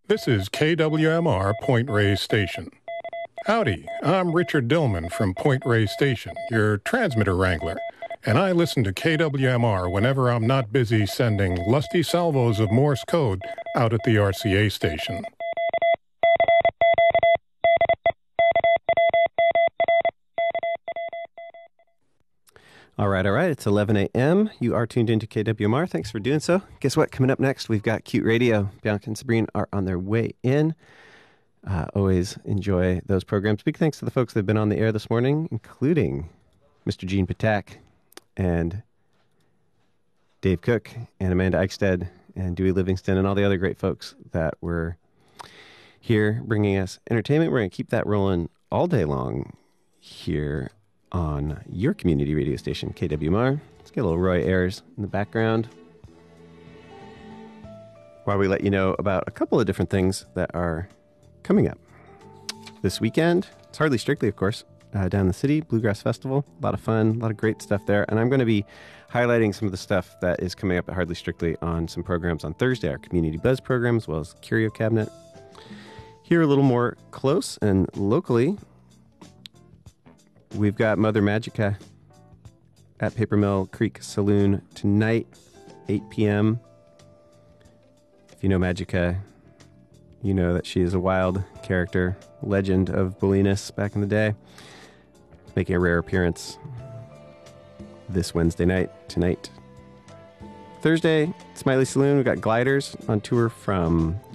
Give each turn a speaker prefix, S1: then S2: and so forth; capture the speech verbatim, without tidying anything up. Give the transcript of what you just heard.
S1: This is K W M R Point Reyes Station. Howdy, I'm Richard Dillman from Point Reyes Station, your transmitter wrangler, and I listen to K W M R whenever I'm not busy sending lusty salvos of Morse code out at the R C A station.
S2: All right, all right. It's eleven a.m. You are tuned into K W M R. Thanks for doing so. Guess what? Coming up next, we've got Cute Radio. Bianca and Sabrine are on their way in. Uh, always enjoy those programs. Big thanks to the folks that have been on the air this morning, including Mister Gene Patak and Dave Cook and Amanda Eichstead and Dewey Livingston and all the other great folks that were here bringing us entertainment. We're going to keep that rolling all day long here on your community radio station, K W M R. Let's get a little Roy Ayers in the background while we let you know about a couple of different things that are coming up this weekend. It's Hardly Strictly, of course, uh, down in the city, Bluegrass Festival. A lot of fun, a lot of great stuff there. And I'm going to be highlighting some of the stuff that is coming up at Hardly Strictly on some programs on Thursday, our Community Buzz program, as well as Curio Cabinet. Here a little more close and locally, we've got Mother Magica at Paper Mill Creek Saloon tonight, eight p.m. If you know Magica, you know that she is a wild character, legend of Bolinas back in the day, making a rare appearance this Wednesday night, tonight. Thursday, Smiley Saloon, we've got Gliders on tour from